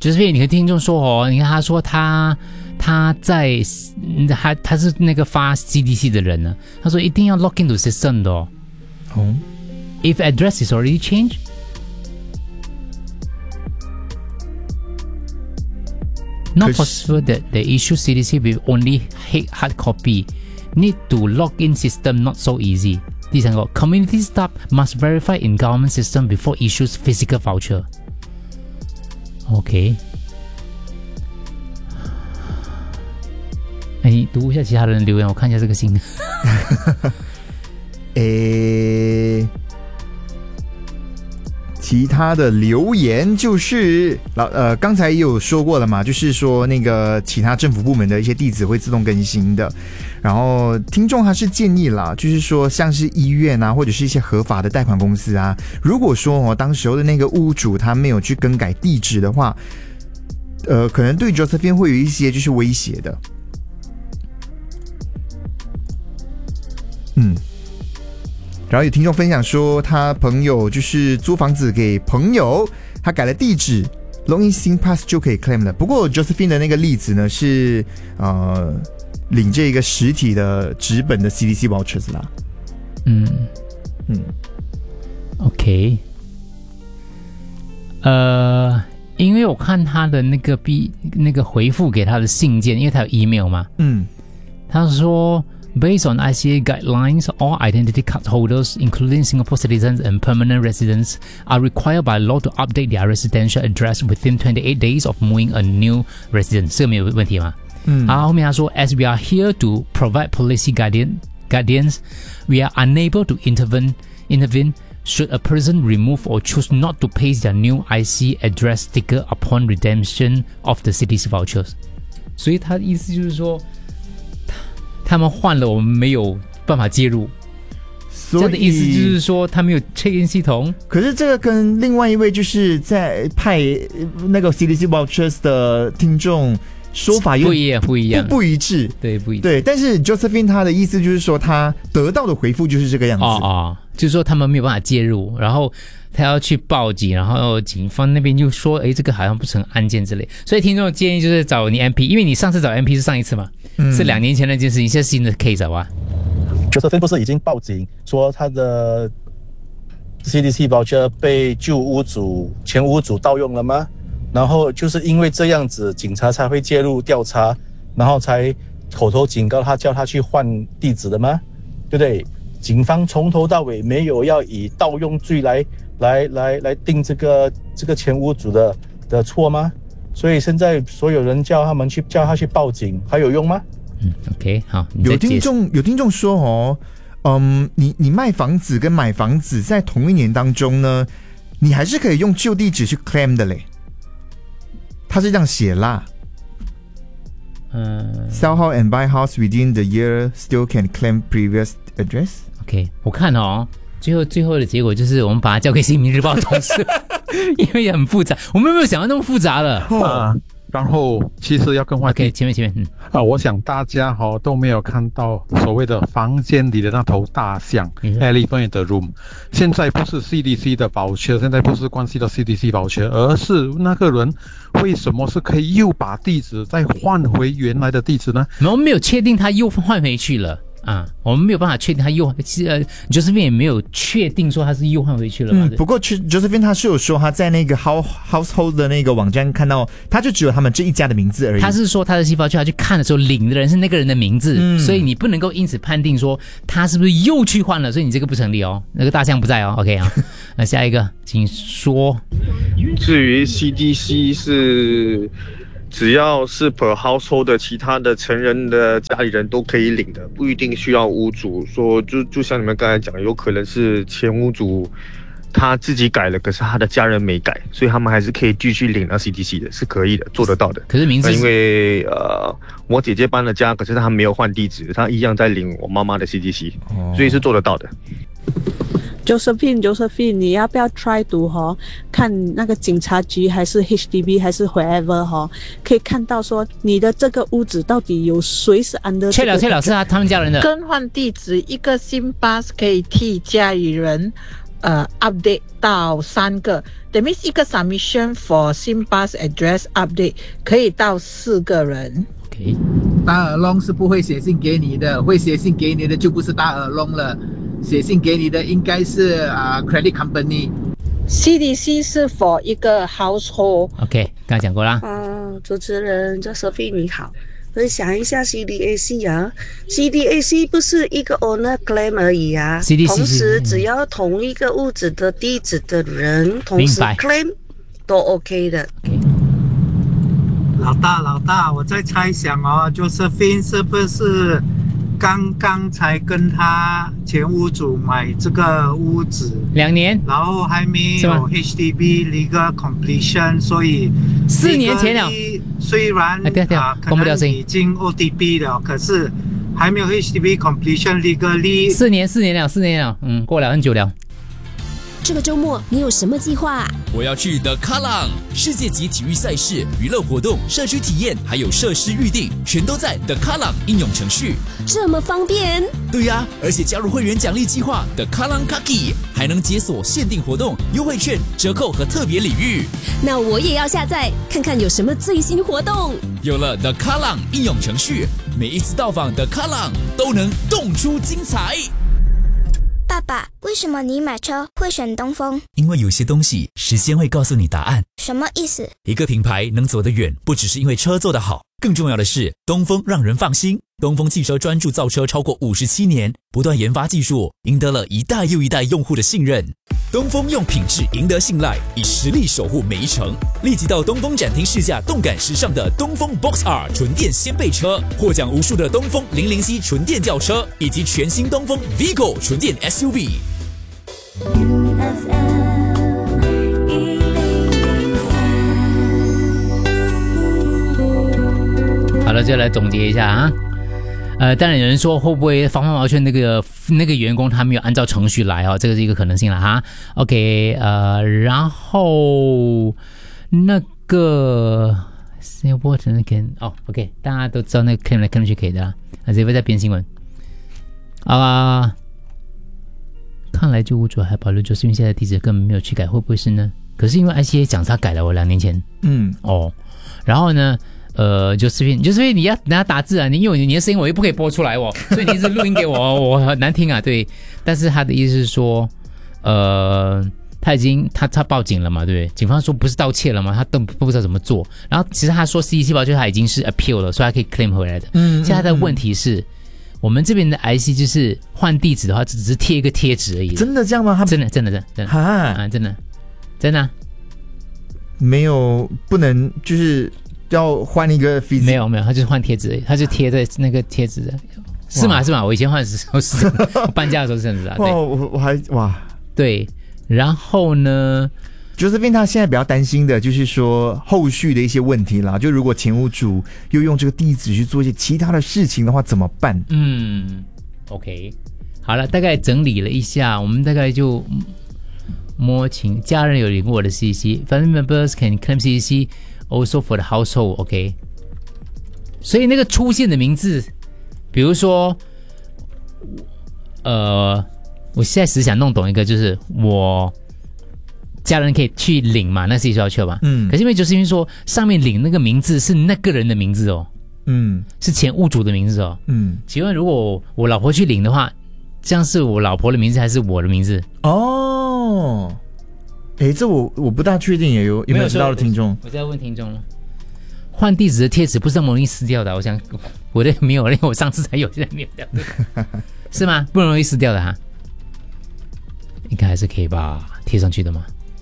就是你和听众说哦，你看他说他是那个发 CDC 的人呢，他说一定要 log into system 的哦。If address is already changed, not possible that the issue CDC with only hard copy. Need to log in system not so easy. 第三个 community staff must verify in government system before issues physical voucher. OK. 你读一下其他人的留言，我看一下这个信。 其他的留言就是刚才也有说过了嘛，就是说那个其他政府部门的一些地址会自动更新的。然后听众他是建议啦，就是说像是医院啊，或者是一些合法的贷款公司啊，如果说当时候的那个屋主他没有去更改地址的话，可能对 Josephine 会有一些就是威胁的。然后有听众分享说，他朋友就是租房子给朋友，他改了地址 ，Login SingPass 就可以 claim 了。不过 Josephine 的那个例子呢，是领这个实体的纸本的 CDC vouchers 啦。 OK。因为我看他的那个回复给他的信件，因为他有 email 嘛，他说。Based on ICA guidelines, all identity card holders, including Singapore citizens and permanent residents, are required by law to update their residential address within 28 days of moving a new residence. 这个没有问题吗？然后后面他说 ，As we are here to provide policy guidance, we are unable to intervene should a person remove or choose not to paste their new IC address sticker upon redemption of the CDC vouchers. 所以他的意思就是说。他们换了，我们没有办法介入。这样的意思就是说，他没有 check-in 系统。 可是这个跟另外一位就是在派那个 CDC vouchers 的听众说法不一样， 不一致。 对，不一致。 对，但是 Josephine 他的意思就是说，他得到的回复就是这个样子。 就是说他们没有办法介入，然后他要去报警，然后警方那边就说，这个好像不成案件之类。所以听众建议就是找你 MP， 因为你上次找 MP 是上一次嘛。是2年前的一件事情，现在新的 case 好吧 ？Josephine 不是已经报警说他的 CDC voucher 被前屋主盗用了吗？然后就是因为这样子，警察才会介入调查，然后才口头警告他，叫他去换地址的吗？对不对？警方从头到尾没有要以盗用罪来定这个前屋主的错吗？所以现在所有人叫他去报警，还有用吗 ？OK， 好。 有听众说你卖房子跟买房子在同一年当中呢，你还是可以用旧地址去 claim 的嘞。他是这样写啦。Sell house and buy house within the year still can claim previous address。OK， 我看最后的结果就是我们把它交给《新民日报》同事，因为也很复杂，我们没有想到那么复杂了。 然后其实要更换。 OK， 前面。 我想大家都没有看到所谓的房间里的那头大象 ，elephant in the room。现在不是 CDC 的voucher，现在不是关系到 CDC voucher，而是那个人为什么是可以又把地址再换回原来的地址呢？ 我们没有确定他又换回去了。我们没有办法确定他又Josephine 也没有确定说他是又换回去了嘛。 不过 Josephine 他是有说他在那个 household 的那个网站看到，他就只有他们这一家的名字而已。他是说他的细胞他去看的时候领的人是那个人的名字，所以你不能够因此判定说他是不是又去换了，所以你这个不成立哦，那个大象不在哦。OK 啊，那下一个请说。 至于 CDC 是。只要是 per household 的其他的成人的家里人都可以领的，不一定需要屋主说，就像你们刚才讲，有可能是前屋主他自己改了，可是他的家人没改，所以他们还是可以继续领 CDC 的，是可以的，做得到的。 可是名字因为我姐姐搬了家，可是她没有换地址，她一样在领我妈妈的 CDC，所以是做得到的。 Josephine， 你要不要 try to 看那个警察局还是 HDB 还是 wherever 可以看到说你的这个屋子到底有谁是 under 确了是他们家人的更换地址，一个SingPass可以替家里人 update 到3个 ，that means 一个 submission for SingPass address update 可以到4个人。 OK， 大耳窿是不会写信给你的，会写信给你的就不是大耳窿了，写信给你的应该是credit company。CDC 是 for 一个 household。 OK， 刚才讲过啦。 主持人Josephine你好，分享一下 CDAC 啊 ，CDAC 不是一个 owner claim 而已啊， CDC 同时只要同一个屋子的地址的人同时 claim 都 OK 的。 老大，我在猜想哦，Josephine 是不是刚刚才跟他前屋主买这个屋子 2年， 然后还没有 HDB legal completion， 所以 4年前了。 虽然可能已经 ODB 了，可是还没有 HDB completion legally。4 年了，过了很久了。 这个周末你有什么计划啊？ 我要去 The Kallang 世界级体育赛事、娱乐活动、社区体验，还有设施预定，全都在 The Kallang 应用程序。 这么方便？ 对呀，而且加入会员奖励计划 The Kallang Kaki， 还能解锁限定活动、优惠券、折扣和特别礼遇。 那我也要下载看看有什么最新活动。 有了 The Kallang 应用程序，每一次到访 The Kallang 都能动出精彩。 爸爸，为什么你买车会选东风？ 因为有些东西时间会告诉你答案。 什么意思？ 一个品牌能走得远，不只是因为车做得好，更重要的是东风让人放心。东风汽车专注造车超过57年，不断研发技术，赢得了一代又一代用户的信任。东风用品质赢得信赖，以实力守护每一程。立即到东风展厅试驾动感时尚的东风 Box R 纯电掀背车，获奖无数的东风007纯电轿车，以及全新东风 Vigo 纯电 SUV。 好了，就来总结一下啊。当然有人说会不会方方毛圈那个员工他没有按照程序来哦，这个是一个可能性了哈。OK， 然后那个 Say what again？ OK， 大家都知道那个 claim 来 claim 去可以的啦。这边在编新闻看来旧屋主还保留Josephine现在的地址根本没有去改，会不会是呢？可是因为 ICA 讲他改了2年前。然后呢Josephine 你要等下打字啊，因为你的声音我又不可以播出来所以你一直录音给我我很难听啊。对，但是他的意思是说他报警了嘛，对不对？警方说不是盗窃了嘛，他都不知道怎么做。然后其实他说 CDC 保就是他已经是 appeal 了，所以他可以 claim 回来的。现在的问题是我们这边的 IC 就是换地址的话只是贴一个贴纸而已。 真的这样吗？ 真的真的没有，不能就是要换一个没有，他就是换贴纸而已，他就贴在那个贴纸的。是吗？我以前换的时候是我搬家的时候是这样子啊。对，然后呢 Josephine他现在比较担心的就是说后续的一些问题啦，就如果前屋主又用这个地址去做一些其他的事情的话怎么办 ？OK， 好了，大概整理了一下，我们大概就摸清家人有领过我的 CDC， Family members can claim CDC also for the household。 OK， 所以那个出现的名字比如说我现在只想弄懂一个，就是我家人可以去领嘛，那是需要去吧。可是因为就是因为说上面领那个名字是那个人的名字是前屋主的名字请问如果我老婆去领的话，这样是我老婆的名字还是我的名字？ 这我不大确定，有没有知道的听众？ 我在问听众，换地址的贴纸不是那么容易撕掉的，我想我的没有，因为我上次才有，现在没有掉是吗？不容易撕掉的哈？应该还是可以吧，贴上去的嘛。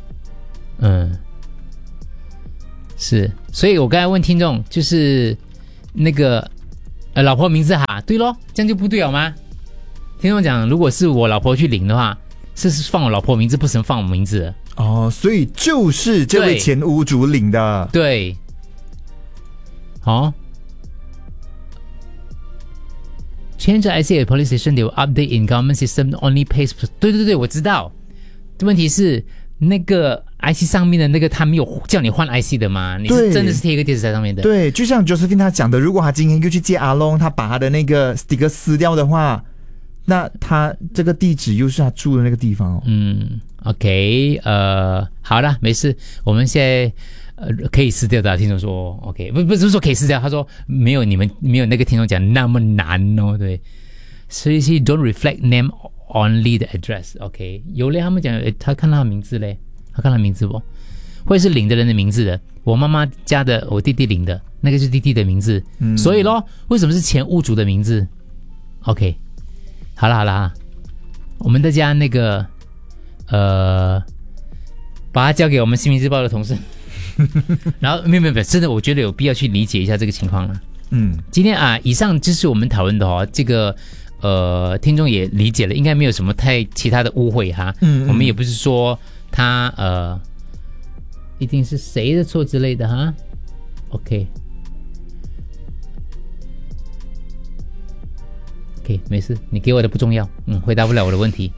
是，所以我刚才问听众，就是那个老婆名字哈，对咯，这样就不对了吗？听众讲，如果是我老婆去领的话，是放我老婆名字，不能放我名字所以就是这位前屋主领的。 对，Change ICA police station, they will update in government system only pays。 对，我知道。问题是那个 IC 上面的那个他没有叫你换 IC 的吗？你是真的是贴一个贴纸在上面的。 对，就像 Josephine 他讲的，如果他今天又去接阿龙，他把他的那个 sticker 撕掉的话，那他这个地址又是他住的那个地方 OK， 好了，没事，我们现在可以撕掉的。听众说 OK， 不是说可以撕掉，他说没有那个听众讲那么难哦，对。所以 don't reflect name only the address。 OK， 有嘞，他们讲他看他的名字嘞，他看他名字不会是领的人的名字的，我妈妈家的我弟弟领的那个是弟弟的名字，所以咯，为什么是前屋主的名字 ？OK， 好啦，我们大家那个把它交给我们新民日报的同事，然后没有，真的我觉得有必要去理解一下这个情况了。今天以上就是我们讨论的这个听众也理解了，应该没有什么太其他的误会哈。我们也不是说他一定是谁的错之类的哈。OK， 没事，你给我的不重要，回答不了我的问题。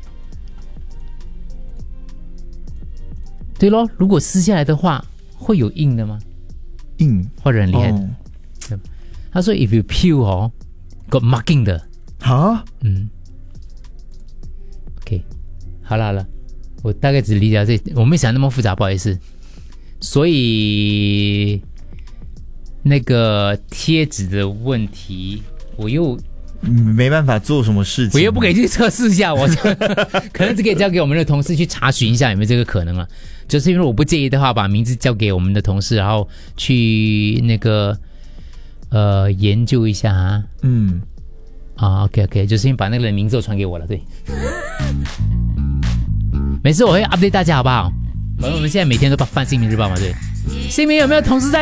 对咯，如果撕下来的话，会有印的吗？ 印或者很厉害的。他说 if you peel got marking 的。OK， 好了，我大概只理解这，我没想那么复杂，不好意思。所以那个贴纸的问题，我又没办法做什么事情， 我又不可以去测试一下，我可能只可以交给我们的同事去查询一下有没有这个可能了。就是因为我不介意的话，把名字交给我们的同事，然后去那个研究一下啊。OK， 就是因为把那个人名字都传给我了，对。没事，我会 update 大家好不好？我们现在每天都放新民日报嘛，对。新民有没有同事在？